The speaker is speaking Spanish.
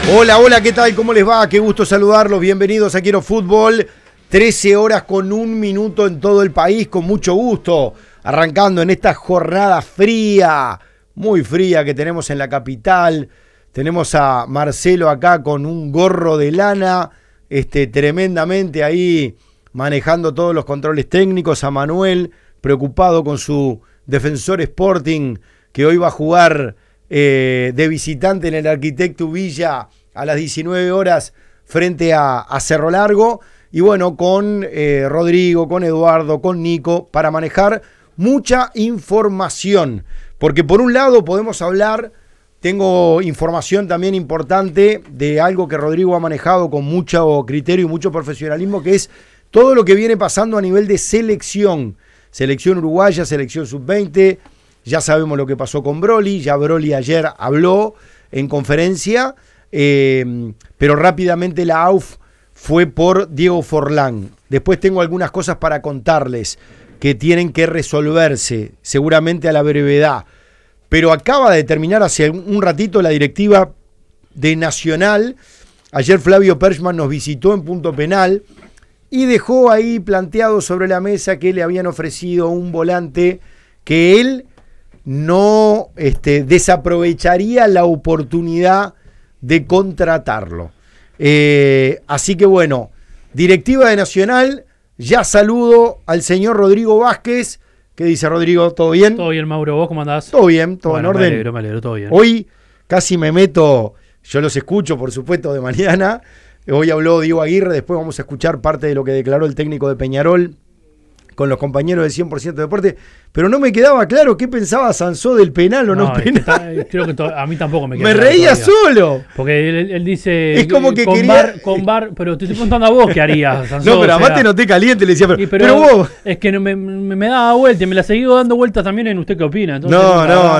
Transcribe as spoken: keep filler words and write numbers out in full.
Hola, hola, ¿qué tal? ¿Cómo les va? Qué gusto saludarlos. Bienvenidos a Quiero Fútbol. trece horas con un minuto en todo el país, con mucho gusto. Arrancando en esta jornada fría, muy fría que tenemos en la capital. Tenemos a Marcelo acá con un gorro de lana, este, tremendamente ahí manejando todos los controles técnicos. A Manuel, preocupado con su Defensor Sporting, que hoy va a jugar eh, de visitante en el Arquitecto Villa a las diecinueve horas frente a, a Cerro Largo. Y bueno, con eh, Rodrigo, con Eduardo, con Nico, para manejar mucha información. Porque por un lado podemos hablar, tengo información también importante de algo que Rodrigo ha manejado con mucho criterio y mucho profesionalismo, que es todo lo que viene pasando a nivel de selección. Selección uruguaya, selección sub veinte. Ya sabemos lo que pasó con Broly. Ya Broly ayer habló en conferencia. Eh, pero rápidamente la A U F fue por Diego Forlán. Después tengo algunas cosas para contarles que tienen que resolverse, seguramente a la brevedad. Pero acaba de terminar hace un ratito la directiva de Nacional. Ayer Flavio Perchman nos visitó en punto penal y dejó ahí planteado sobre la mesa que le habían ofrecido un volante que él no este, desaprovecharía la oportunidad de contratarlo. Eh, así que bueno, directiva de Nacional, ya saludo al señor Rodrigo Vázquez. ¿Qué dice Rodrigo? ¿Todo bien? Todo bien, Mauro, ¿vos cómo andás? Todo bien, todo bueno, en orden. Me alegro, me alegro, todo bien. Hoy casi me meto, yo los escucho por supuesto de mañana. Hoy habló Diego Aguirre, después vamos a escuchar parte de lo que declaró el técnico de Peñarol con los compañeros del cien por ciento Deporte, pero no me quedaba claro qué pensaba Sansó del penal o no, no penal. Está, creo que to- a mí tampoco me queda Me claro reía todavía. solo. Porque él, él dice es como que con quería... bar, con bar, pero te estoy preguntando a vos qué harías, Sansó. No, pero o sea, además te noté caliente, le decía, pero, y pero, pero vos... Es que me, me, me daba vuelta y me la seguí dando vueltas también en usted qué opina. Entonces, no, no,